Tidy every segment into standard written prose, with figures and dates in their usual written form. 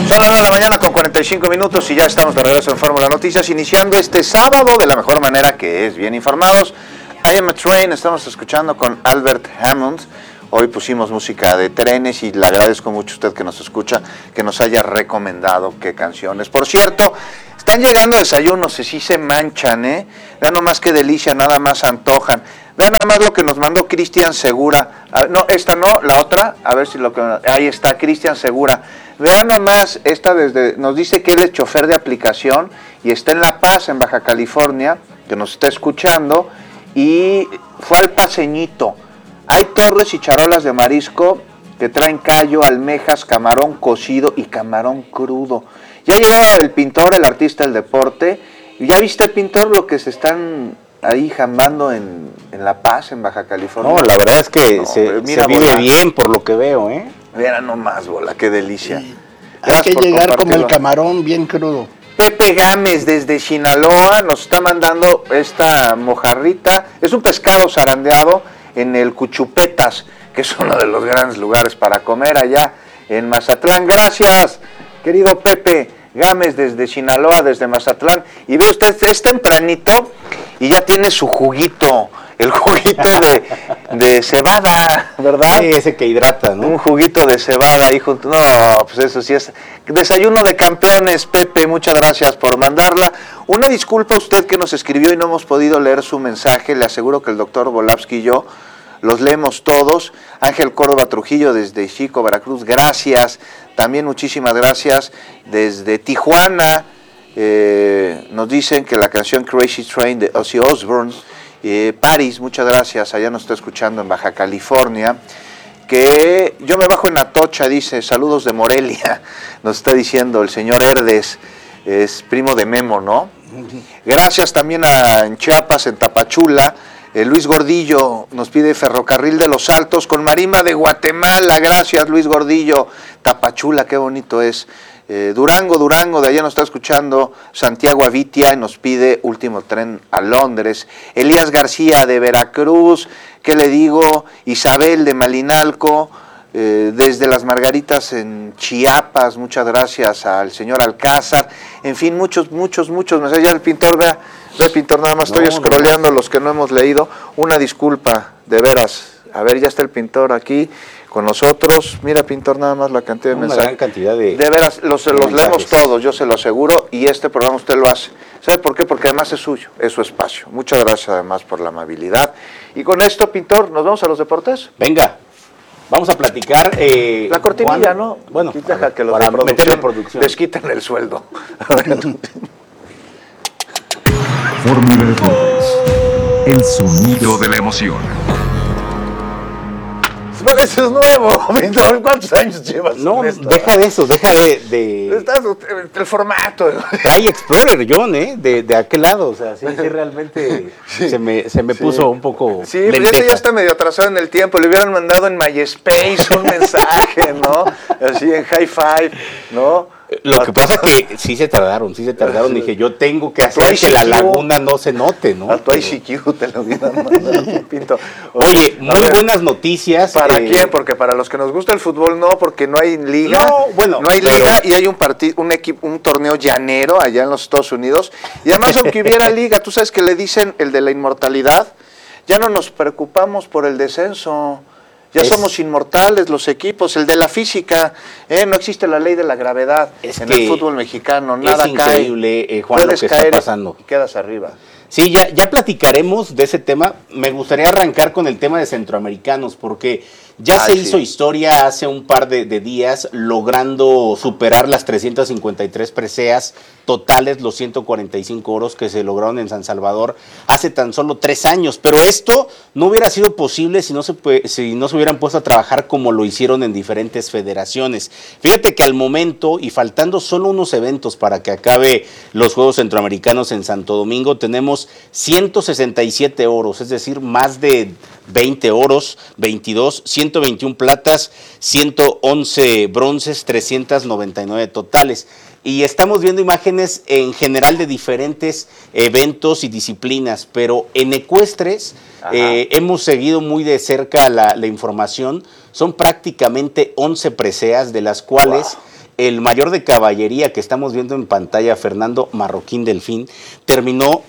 Son las 9 de la mañana con 45 minutos y ya estamos de regreso en Fórmula Noticias, iniciando este sábado de la mejor manera, que es bien informados. I Am a Train, estamos escuchando con Albert Hammond. Hoy pusimos música de trenes y le agradezco mucho a usted que nos escucha, que nos haya recomendado qué canciones. Por cierto, están llegando desayunos y sí se manchan, Vean nomás qué delicia, nada más antojan. Vean nada más lo que nos mandó Cristian Segura. No, esta no, la otra, a ver si lo que... Ahí está, Cristian Segura. Vean nomás, esta nos dice que él es chofer de aplicación y está en La Paz, en Baja California, que nos está escuchando, y fue al Paseñito. Hay torres y charolas de marisco que traen callo, almejas, camarón cocido y camarón crudo. Ya llegó el pintor, el artista del deporte. ¿Ya viste, pintor, lo que se están ahí jamando en La Paz, en Baja California? No, la verdad es que se vive bien por lo que veo, Mira nomás, bola, qué delicia. Hay que llegar como el camarón bien crudo. Pepe Gámez desde Sinaloa nos está mandando esta mojarrita. Es un pescado zarandeado en el Cuchupetas, que es uno de los grandes lugares para comer allá en Mazatlán. Gracias, querido Pepe Gámez desde Sinaloa, desde Mazatlán. Y ve usted, es tempranito y ya tiene su juguito, el juguito de cebada, ¿verdad? Sí, ese que hidrata, ¿no? Un juguito de cebada ahí junto. No, pues eso sí es desayuno de campeones, Pepe, muchas gracias por mandarla. Una disculpa a usted que nos escribió y no hemos podido leer su mensaje. Le aseguro que el doctor Volavsky y yo los leemos todos. Ángel Córdoba Trujillo desde Chico, Veracruz, gracias. También muchísimas gracias desde Tijuana. Nos dicen que la canción Crazy Train de Ozzy Osbourne. Paris, muchas gracias, allá nos está escuchando en Baja California. Que yo me bajo en Atocha, dice, saludos de Morelia, nos está diciendo el señor Herdes, es primo de Memo, ¿no? Gracias también en Chiapas, en Tapachula. Luis Gordillo nos pide Ferrocarril de los Altos con marimba de Guatemala. Gracias, Luis Gordillo. Tapachula, qué bonito es. Durango, de allá nos está escuchando Santiago Avitia y nos pide Último Tren a Londres. Elías García de Veracruz, ¿qué le digo? Isabel de Malinalco, desde Las Margaritas en Chiapas, muchas gracias al señor Alcázar. En fin, muchos mensajes. Ya el pintor, vea pintor, nada más estoy scrolleando los que no hemos leído. Una disculpa, de veras. A ver, ya está el pintor aquí con nosotros. Mira, pintor, nada más la cantidad de mensajes. Una gran cantidad de veras, los leemos todos, yo se lo aseguro, y este programa usted lo hace. ¿Sabe por qué? Porque además es suyo, es su espacio. Muchas gracias además por la amabilidad. Y con esto, pintor, ¿nos vamos a los deportes? Venga, vamos a platicar. La cortinilla, ¿no? Bueno, deja que los para de meterle producción les quiten el sueldo. Fórmula Deportes, el sonido de la emoción. Eso es nuevo, pintor. ¿Cuántos años llevas? No, esto? deja de eso, deja de... Estás el formato. Trae Explorer, John, de aquel lado, o sea, sí realmente sí. se me puso un poco sí, pero ya está medio atrasado en el tiempo. Le hubieran mandado en MySpace un mensaje, ¿no? Así en High Five, ¿no? Lo que pasa es que sí se tardaron. Dije, yo tengo que hacer que la laguna no se note, ¿no? A tu ICQ te lo hubieran mandado, Pinto. Oye, muy buenas noticias. ¿Para quién? Porque para los que nos gusta el fútbol no, porque no hay liga. No hay liga y hay un torneo llanero allá en los Estados Unidos. Y además, aunque hubiera liga, tú sabes que le dicen el de la inmortalidad, ya no nos preocupamos por el descenso. Ya somos inmortales los equipos, el de la física, no existe la ley de la gravedad en el fútbol mexicano, nada cae. Es increíble, Juan, lo que está pasando. Y quedas arriba. Sí, ya platicaremos de ese tema. Me gustaría arrancar con el tema de centroamericanos, porque ya se hizo historia hace un par de días, logrando superar las 353 preseas totales, los 145 oros que se lograron en San Salvador hace tan solo 3 años. Pero esto no hubiera sido posible si no se hubieran puesto a trabajar como lo hicieron en diferentes federaciones. Fíjate que al momento, y faltando solo unos eventos para que acabe los Juegos Centroamericanos en Santo Domingo, tenemos 167 oros, es decir, más de 20 oros, 22, 121 platas, 111 bronces, 399 totales. Y estamos viendo imágenes en general de diferentes eventos y disciplinas, pero en ecuestres hemos seguido muy de cerca la información. Son prácticamente 11 preseas, de las cuales el mayor de caballería que estamos viendo en pantalla, Fernando Parroquín del Delfín, terminó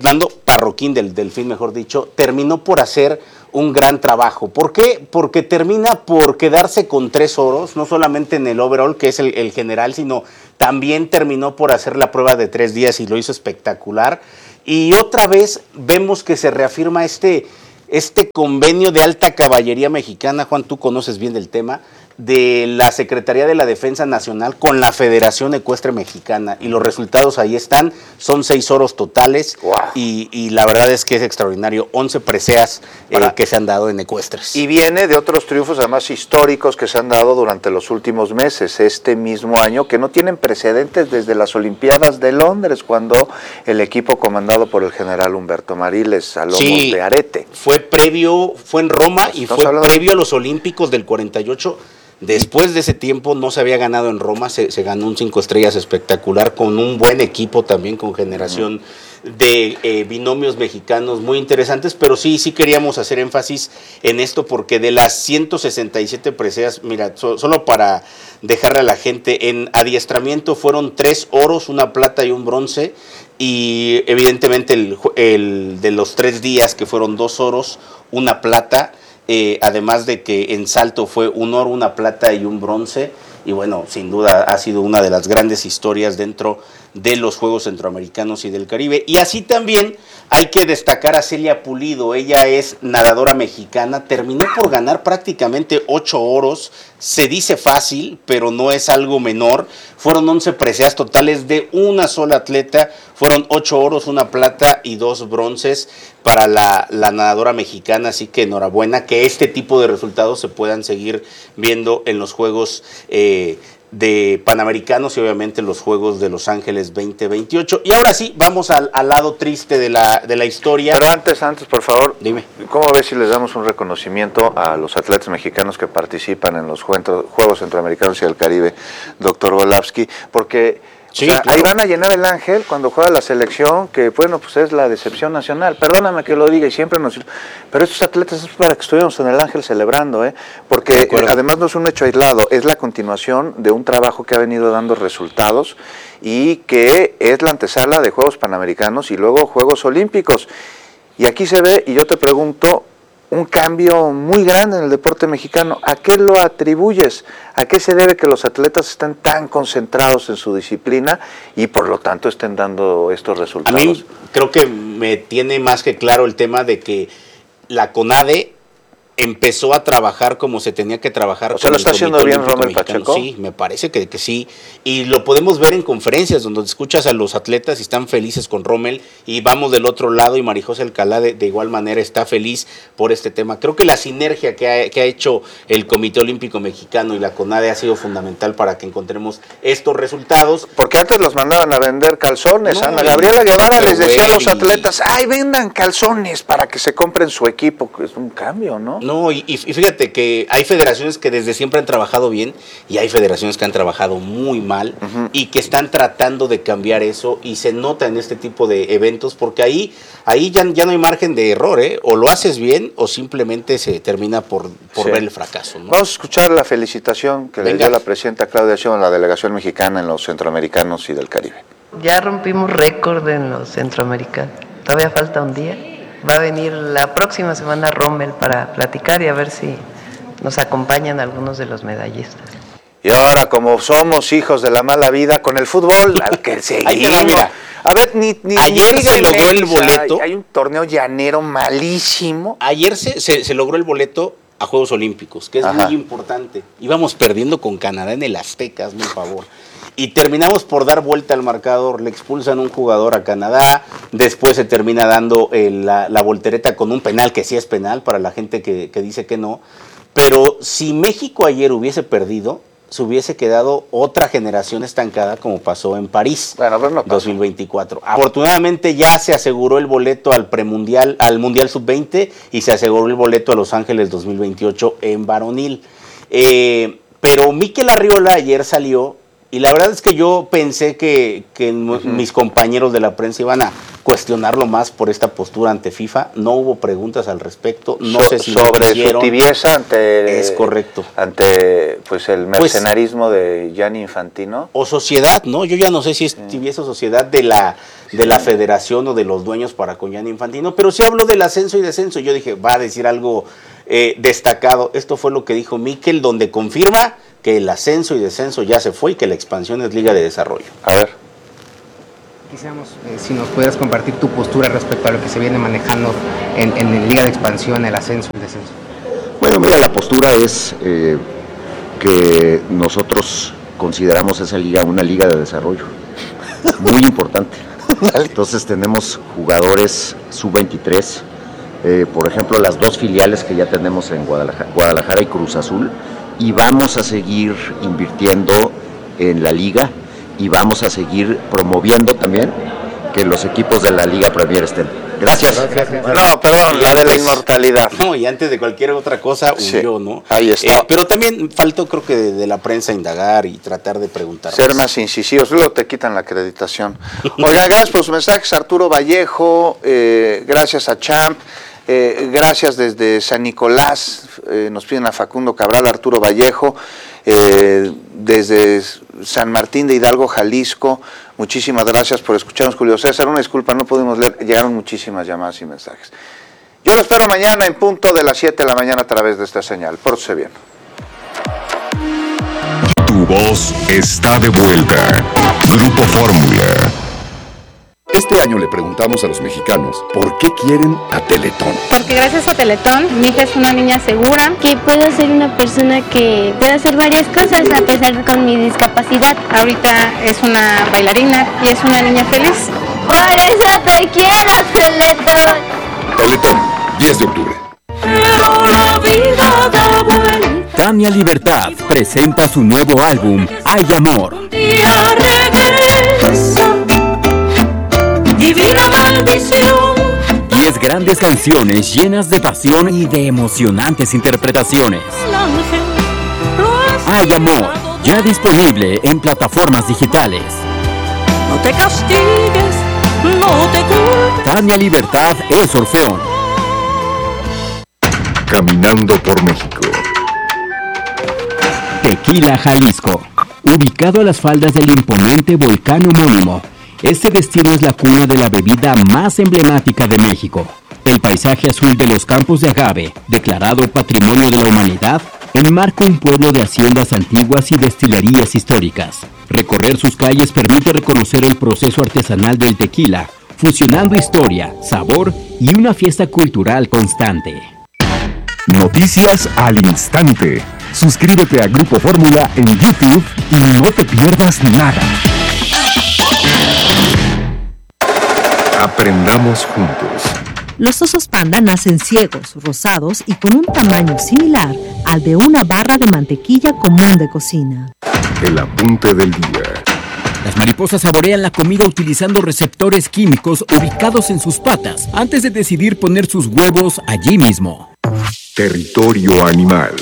por hacer un gran trabajo. ¿Por qué? Porque termina por quedarse con 3 oros, no solamente en el overall, que es el general, sino también terminó por hacer la prueba de 3 días y lo hizo espectacular. Y otra vez vemos que se reafirma este convenio de alta caballería mexicana. Juan, tú conoces bien del tema, de la Secretaría de la Defensa Nacional con la Federación Ecuestre Mexicana, y los resultados ahí están, son 6 oros totales. Wow. Y la verdad es que es extraordinario, 11 preseas que se han dado en ecuestres. Y viene de otros triunfos además históricos que se han dado durante los últimos meses, este mismo año, que no tienen precedentes desde las Olimpiadas de Londres, cuando el equipo comandado por el general Humberto Mariles a lomos de arete. Fue en Roma, y fue previo a los Olímpicos del 48. Después de ese tiempo no se había ganado en Roma, se ganó un 5 estrellas espectacular con un buen equipo también, con generación de binomios mexicanos muy interesantes, pero sí queríamos hacer énfasis en esto, porque de las 167 preseas, mira, solo para dejarle a la gente, en adiestramiento fueron 3 oros, 1 plata y 1 bronce, y evidentemente el de los 3 días, que fueron 2 oros, 1 plata, además de que en salto fue 1 oro, 1 plata y 1 bronce, y bueno, sin duda ha sido una de las grandes historias dentro de los Juegos Centroamericanos y del Caribe. Y así también hay que destacar a Celia Pulido. Ella es nadadora mexicana, terminó por ganar prácticamente 8 oros, se dice fácil, pero no es algo menor. Fueron 11 preseas totales de una sola atleta, fueron 8 oros, 1 plata y 2 bronces para la nadadora mexicana, así que enhorabuena, que este tipo de resultados se puedan seguir viendo en los Juegos de Panamericanos y obviamente los Juegos de Los Ángeles 2028. Y ahora sí, vamos al lado triste de la historia. Pero antes, por favor, dime. ¿Cómo ves si les damos un reconocimiento a los atletas mexicanos que participan en los Juegos Centroamericanos y del Caribe, doctor Volavsky? Porque sí, o sea, claro, ahí van a llenar el Ángel cuando juega la selección, que bueno, pues es la decepción nacional. Perdóname que lo diga y siempre nos... Pero estos atletas es para que estuviéramos en el Ángel celebrando, porque además no es un hecho aislado, es la continuación de un trabajo que ha venido dando resultados y que es la antesala de Juegos Panamericanos y luego Juegos Olímpicos. Y aquí se ve, y yo te pregunto, un cambio muy grande en el deporte mexicano. ¿A qué lo atribuyes? ¿A qué se debe que los atletas estén tan concentrados en su disciplina y por lo tanto estén dando estos resultados? A mí creo que me tiene más que claro el tema de que la CONADE empezó a trabajar como se tenía que trabajar. O sea, ¿lo está haciendo bien Rommel Pacheco? Sí, me parece que sí. Y lo podemos ver en conferencias donde escuchas a los atletas y están felices con Rommel, y vamos del otro lado y Marijose Alcalá de igual manera está feliz por este tema. Creo que la sinergia que ha hecho el Comité Olímpico Mexicano y la CONADE ha sido fundamental para que encontremos estos resultados. Porque antes los mandaban a vender calzones. Ana Gabriela Guevara les decía a los atletas, ¡ay, vendan calzones para que se compren su equipo! Es un cambio, ¿no? No, y fíjate que hay federaciones que desde siempre han trabajado bien y hay federaciones que han trabajado muy mal y que están tratando de cambiar eso, y se nota en este tipo de eventos, porque ahí ya no hay margen de error, o lo haces bien o simplemente se termina por ver el fracaso, ¿no? Vamos a escuchar la felicitación que le dio la presidenta Claudia Sheinbaum a la delegación mexicana en los Centroamericanos y del Caribe. Ya rompimos récord en los Centroamericanos, todavía falta un día. Va a venir la próxima semana Rommel para platicar y a ver si nos acompañan algunos de los medallistas. Y ahora, como somos hijos de la mala vida con el fútbol, al que seguimos. A ver, ayer se logró el boleto. Hay un torneo llanero malísimo. Ayer se logró el boleto a Juegos Olímpicos, que es muy importante. Íbamos perdiendo con Canadá en el Azteca, hazme un favor. Y terminamos por dar vuelta al marcador, le expulsan un jugador a Canadá, después se termina dando la voltereta con un penal, que sí es penal para la gente que dice que no. Pero si México ayer hubiese perdido, se hubiese quedado otra generación estancada como pasó en París, bueno, pero no 2024. Afortunadamente ya se aseguró el boleto al premundial, al Mundial Sub-20 y se aseguró el boleto a Los Ángeles 2028 en varonil. Pero Mikel Arriola ayer salió y la verdad es que yo pensé que mis compañeros de la prensa iban a cuestionarlo más por esta postura ante FIFA. No hubo preguntas al respecto. No sé si sobre su tibieza ante es correcto ante pues el mercenarismo de Gianni Infantino o sociedad, ¿no? Yo ya no sé si es tibieza o sociedad de la federación o de los dueños para con Gianni Infantino, pero sí habló del ascenso y descenso. Yo dije, va a decir algo destacado. Esto fue lo que dijo Mikel, donde confirma que el ascenso y descenso ya se fue y que la expansión es Liga de Desarrollo. A ver. Quisiéramos si nos pudieras compartir tu postura respecto a lo que se viene manejando en Liga de Expansión, el ascenso y el descenso. Bueno, mira, la postura es que nosotros consideramos esa liga una liga de desarrollo muy importante. Entonces tenemos jugadores sub-23, por ejemplo las 2 filiales que ya tenemos en Guadalajara y Cruz Azul, y vamos a seguir invirtiendo en la liga y vamos a seguir promoviendo también que los equipos de la Liga Premier estén. Gracias. No, perdón, la de la inmortalidad. No, y antes de cualquier otra cosa huyó, ¿no? Ahí está. Pero también faltó, creo que de la prensa indagar y tratar de preguntar. Ser más incisivos, luego te quitan la acreditación. Oiga, gracias por sus mensajes, Arturo Vallejo, gracias a Champ. Gracias desde San Nicolás, nos piden a Facundo Cabral, Arturo Vallejo, desde San Martín de Hidalgo, Jalisco, muchísimas gracias por escucharnos, Julio César, una disculpa, no pudimos leer, llegaron muchísimas llamadas y mensajes. Yo lo espero mañana en punto de las 7 de la mañana a través de esta señal, pórtese bien. Tu voz está de vuelta. Grupo Fórmula. Este año le preguntamos a los mexicanos por qué quieren a Teletón. Porque gracias a Teletón, mi hija es una niña segura. Que puedo ser una persona que puede hacer varias cosas a pesar con mi discapacidad. Ahorita es una bailarina y es una niña feliz. Por eso te quiero, Teletón. Teletón, 10 de octubre. Tania Libertad presenta su nuevo álbum, Hay Amor. Divina maldición. 10 grandes canciones llenas de pasión y de emocionantes interpretaciones. Hay Amor, ya disponible en plataformas digitales. No te castigues, no te culpes. Tania Libertad es Orfeón. Caminando por México. Tequila, Jalisco, ubicado a las faldas del imponente volcán homónimo. Este destino es la cuna de la bebida más emblemática de México. El paisaje azul de los campos de agave, declarado Patrimonio de la Humanidad, enmarca un pueblo de haciendas antiguas y destilerías históricas. Recorrer sus calles permite reconocer el proceso artesanal del tequila, fusionando historia, sabor y una fiesta cultural constante. Noticias al instante. Suscríbete a Grupo Fórmula en YouTube y no te pierdas nada. Aprendamos juntos. Los osos panda nacen ciegos, rosados y con un tamaño similar al de una barra de mantequilla común de cocina. El apunte del día. Las mariposas saborean la comida utilizando receptores químicos ubicados en sus patas antes de decidir poner sus huevos allí mismo. Territorio animal.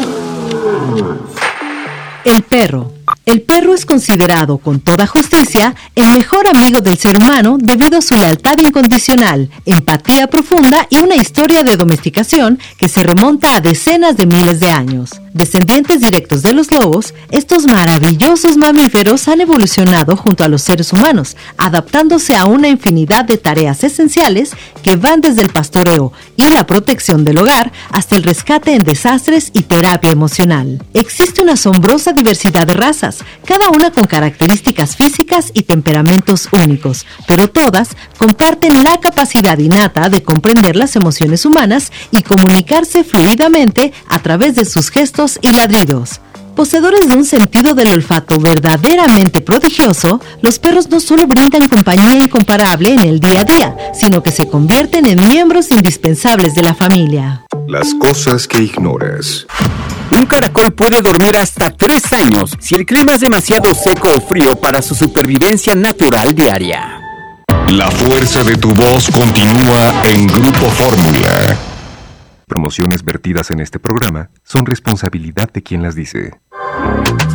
El perro. El perro es considerado, con toda justicia, el mejor amigo del ser humano debido a su lealtad incondicional, empatía profunda y una historia de domesticación que se remonta a decenas de miles de años. Descendientes directos de los lobos, estos maravillosos mamíferos han evolucionado junto a los seres humanos, adaptándose a una infinidad de tareas esenciales que van desde el pastoreo y la protección del hogar hasta el rescate en desastres y terapia emocional. Existe una asombrosa diversidad de razas, cada una con características físicas y temperamentos únicos, pero todas comparten la capacidad innata de comprender las emociones humanas y comunicarse fluidamente a través de sus gestos y ladridos. Poseedores de un sentido del olfato verdaderamente prodigioso, los perros no solo brindan compañía incomparable en el día a día, sino que se convierten en miembros indispensables de la familia. Las cosas que ignoras. Un caracol puede dormir hasta 3 años si el clima es demasiado seco o frío para su supervivencia natural diaria. La fuerza de tu voz continúa en Grupo Fórmula. Promociones vertidas en este programa son responsabilidad de quien las dice.